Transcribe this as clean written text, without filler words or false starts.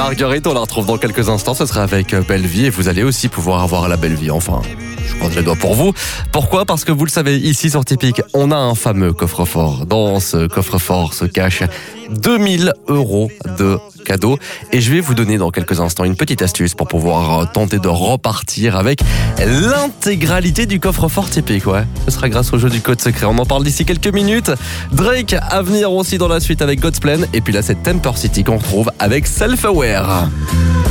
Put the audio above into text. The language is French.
Marguerite, on la retrouve dans quelques instants. Ce sera avec Belle Vie et vous allez aussi pouvoir avoir la belle vie. Enfin, je croise les doigts pour vous. Pourquoi ? Parce que vous le savez, ici sur Tipeee, on a un fameux coffre-fort. Dans ce coffre-fort se cachent 2000 € de cadeaux. Et je vais vous donner dans quelques instants une petite astuce pour pouvoir tenter de repartir avec l'intégralité du coffre-fort Tipeee. Ouais. Ce sera grâce au jeu du code secret. On en parle d'ici quelques minutes. Drake à venir aussi dans la suite avec God's Plan. Et puis là, c'est Temper City qu'on retrouve avec Self Aware.